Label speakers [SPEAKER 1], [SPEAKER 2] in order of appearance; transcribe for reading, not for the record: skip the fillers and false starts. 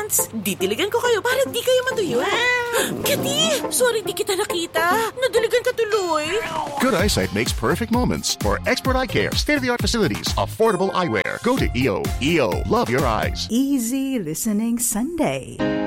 [SPEAKER 1] months. Didiligan ko kayo para di kayo matuyo. Kitty, sorry di kita nakita. Nadiligan ka tuloy.
[SPEAKER 2] Good eyesight makes perfect moments. For expert eye care, state-of-the-art facilities, affordable eyewear, go to EO. EO, love your eyes.
[SPEAKER 3] Easy Listening Sunday.